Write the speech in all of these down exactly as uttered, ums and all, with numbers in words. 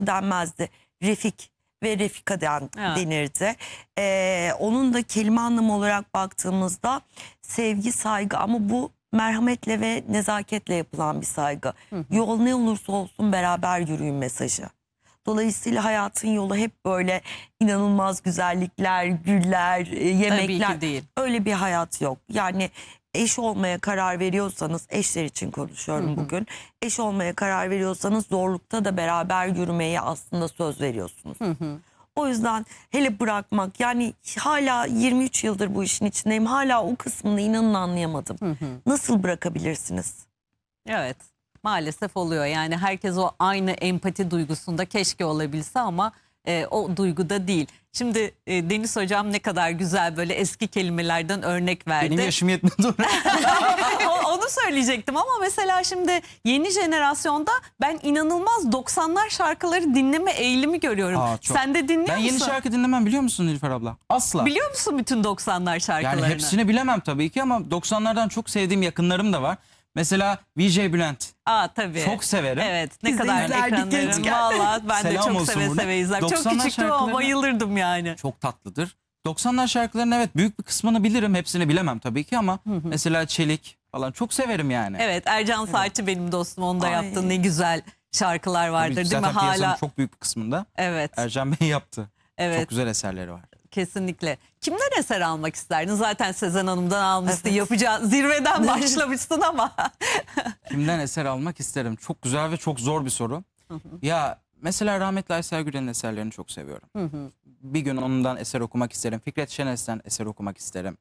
denmezdi. Refik ve Refika den, Evet. denirdi. Ee, onun da kelime anlamı olarak baktığımızda sevgi, saygı, ama bu merhametle ve nezaketle yapılan bir saygı. Hı hı. Yol ne olursa olsun beraber yürüyün mesajı. Dolayısıyla hayatın yolu hep böyle inanılmaz güzellikler, güller, e, yemekler. Tabii ki değil. Öyle bir hayat yok. Yani eş olmaya karar veriyorsanız, eşler için konuşuyorum Hı hı. bugün. Eş olmaya karar veriyorsanız zorlukta da beraber yürümeye aslında söz veriyorsunuz. Hı hı. O yüzden hele bırakmak, yani hala yirmi üç yıldır bu işin içindeyim. Hala o kısmını inanın anlayamadım. Hı hı. Nasıl bırakabilirsiniz? Evet, maalesef oluyor. Yani herkes o aynı empati duygusunda keşke olabilse ama e, o duyguda değil. Şimdi e, Deniz Hocam ne kadar güzel böyle eski kelimelerden örnek verdi. Benim yaşım yetmedi oraya. O- Onu söyleyecektim ama mesela şimdi yeni jenerasyonda ben inanılmaz doksanlar şarkıları dinleme eğilimi görüyorum. Aa, çok. Sen de dinliyor Ben yeni musun? şarkı dinlemem, biliyor musun Nilüfer abla? Asla. Biliyor musun bütün doksanlar şarkılarını? Yani hepsini bilemem tabii ki ama doksanlardan çok sevdiğim yakınlarım da var. Mesela V J Bülent. Aa tabii. Çok severim. Evet, ne Biz de kadar izlerdik ekranların. gençken. Valla ben de Selam çok olsun seve buradan. seve izlerim. Çok doksanlar küçüktüm ama şarkılarına- bayılırdım yani. Çok tatlıdır. doksanlar şarkılarının evet büyük bir kısmını bilirim. Hepsini bilemem tabii ki ama mesela Çelik falan çok severim yani. Evet, Ercan Saatçi benim dostum, onu da Ay. yaptı. Ne güzel şarkılar Tabii vardır değil mi? zaten piyasanın Hala. çok büyük bir kısmında Evet, Ercan Bey yaptı. evet. Çok güzel eserleri var. Kesinlikle. Kimden eser almak isterdin? Zaten Sezen Hanım'dan almıştın. Evet. Yapacağın zirveden başlamıştın ama. Kimden eser almak isterim? Çok güzel ve çok zor bir soru. Ya mesela rahmetli Aysel Gürel'in eserlerini çok seviyorum. Bir gün ondan eser okumak isterim. Fikret Şenes'ten eser okumak isterim.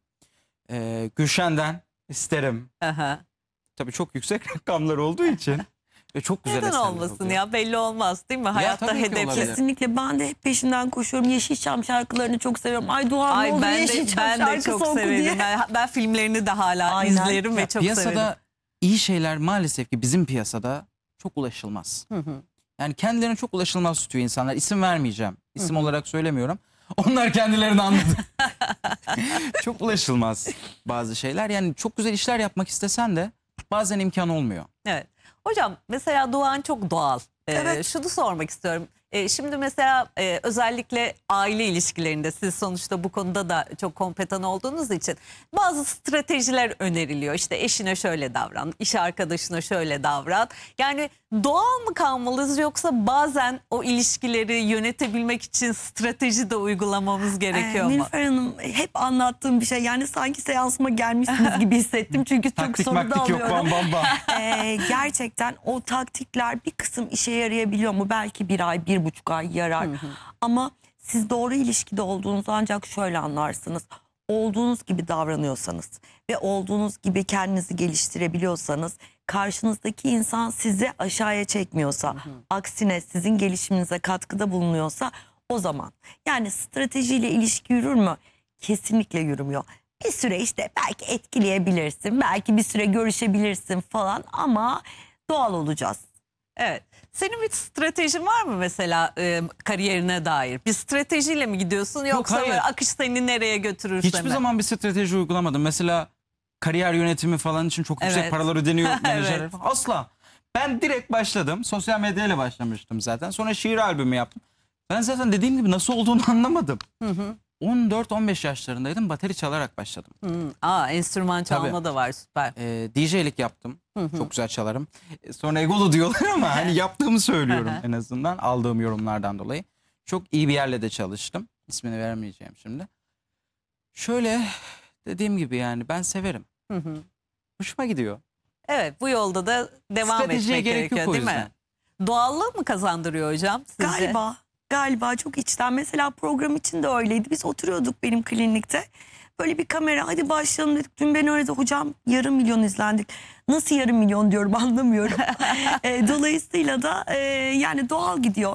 Ee, Gülşen'den isterim. Aha. Tabii çok yüksek rakamlar olduğu için. Ve çok güzel Neden eserler olmasın oluyor. ya, belli olmaz değil mi? Hayatta tabii ki hedef. olabilir. Kesinlikle, ben de hep peşinden koşuyorum. Yeşilçam şarkılarını çok seviyorum. Ay Doğan, ne Ay olur ben de Yeşilçam ben de şarkısı çok oku severim. diye. Ben, ben filmlerini de hala Aynen. izlerim ve Ya çok piyasada severim. iyi şeyler maalesef ki bizim piyasada çok ulaşılmaz. Hı hı. Yani kendilerini çok ulaşılmaz tutuyor insanlar. İsim vermeyeceğim. İsim olarak söylemiyorum. Onlar kendilerini anladı. Çok ulaşılmaz bazı şeyler. Yani çok güzel işler yapmak istesen de bazen imkan olmuyor. Evet. Hocam mesela Doğan çok doğal. Ee, Evet. Şunu sormak istiyorum. Ee, şimdi mesela e, özellikle aile ilişkilerinde siz sonuçta bu konuda da çok kompetan olduğunuz için bazı stratejiler öneriliyor. İşte eşine şöyle davran, iş arkadaşına şöyle davran. Yani doğal mı kalmalıyız yoksa bazen o ilişkileri yönetebilmek için strateji de uygulamamız gerekiyor Ee, mu? Nilüfer Hanım, hep anlattığım bir şey. Yani sanki seansıma gelmişsiniz gibi hissettim. Çünkü çok Taktik soru da maktik yok, alıyorum. bam bam bam. Ee, gerçekten o taktikler bir kısım işe yarayabiliyor mu? Belki bir ay, bir buçuk ay yarar. Ama siz doğru ilişkide olduğunuzu ancak şöyle anlarsınız. Olduğunuz gibi davranıyorsanız ve olduğunuz gibi kendinizi geliştirebiliyorsanız, karşınızdaki insan sizi aşağıya çekmiyorsa, aksine sizin gelişiminize katkıda bulunuyorsa, o zaman. Yani stratejiyle ilişki yürür mü? Kesinlikle yürümüyor. Bir süre işte belki etkileyebilirsin, belki bir süre görüşebilirsin falan, ama doğal olacağız. Evet. Senin bir stratejin var mı mesela e, kariyerine dair? Bir stratejiyle mi gidiyorsun yoksa hayır. böyle akış seni nereye götürürse Hiçbir mi? zaman bir strateji uygulamadım. Mesela kariyer yönetimi falan için çok yüksek Evet. paralar ödeniyor menajerler Evet. falan. Asla. Ben direkt başladım. Sosyal medyayla başlamıştım zaten. Sonra şiir albümü yaptım. Ben zaten dediğim gibi nasıl olduğunu anlamadım. on dört on beş yaşlarındaydım. Bateri çalarak başladım. Hmm. Aa, enstrüman çalma Tabii. da var, süper. Ee, D J'lik yaptım. Çok güzel çalarım. Ee, Sonra egolu diyorlar ama hani yaptığımı söylüyorum en azından. Aldığım yorumlardan dolayı. Çok iyi bir yerle de çalıştım. İsmini vermeyeceğim şimdi. Şöyle dediğim gibi yani ben severim. Hı hı. Hoşuma gidiyor. Evet, bu yolda da devam Stratejiye etmek gerek yok gerekiyor o değil mi? yüzden. Doğallığı mı kazandırıyor hocam sizce? Galiba, galiba çok içten. Mesela program için de öyleydi. Biz oturuyorduk benim klinikte. Böyle bir kamera, hadi başlayalım dedik. Dün beni aradı, hocam yarım milyon izlendik. Nasıl yarım milyon diyorum, anlamıyorum. E, dolayısıyla da e, yani doğal gidiyor.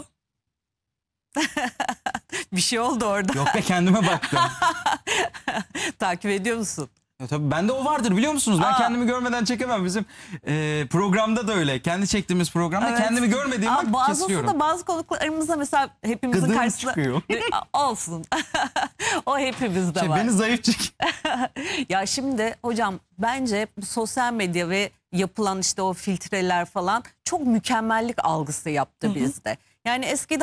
Bir şey oldu orada. Yok be, kendime baktım. Takip ediyor musun? Ya tabii bende o vardır, biliyor musunuz? Ben Aa. kendimi görmeden çekemem. Bizim e, programda da öyle. Kendi çektiğimiz programda Evet. kendimi görmediğim Aa, vakit bazısı kesiyorum. da bazı konuklarımızda mesela hepimizin Gıdığım karşısında... çıkıyor. Aa, olsun. O hepimizde Şey, var. beni zayıf çek. Ya şimdi hocam bence bu sosyal medya ve yapılan işte o filtreler falan çok mükemmellik algısı yaptı bizde. Yani eskiden